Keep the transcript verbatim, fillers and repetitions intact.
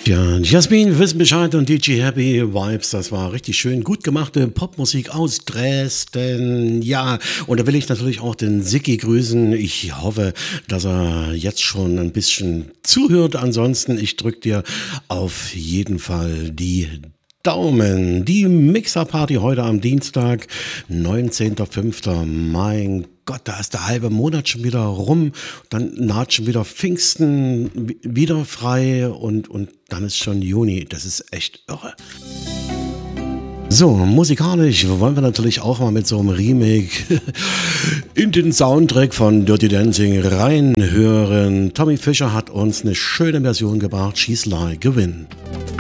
Ja, Jasmin, wissen Bescheid und D J Happy Vibes, das war richtig schön, gut gemachte Popmusik aus Dresden, ja, und da will ich natürlich auch den Sicki grüßen, ich hoffe, dass er jetzt schon ein bisschen zuhört, ansonsten, ich drück dir auf jeden Fall die Daumen. Die Mixer-Party heute am Dienstag, neunzehnter fünfter Mein Gott, da ist der halbe Monat schon wieder rum. Dann naht schon wieder Pfingsten wi- wieder frei und, und dann ist schon Juni. Das ist echt irre. So, musikalisch wollen wir natürlich auch mal mit so einem Remake in den Soundtrack von Dirty Dancing reinhören. Tommy Fischer hat uns eine schöne Version gebracht. She's Like a Win.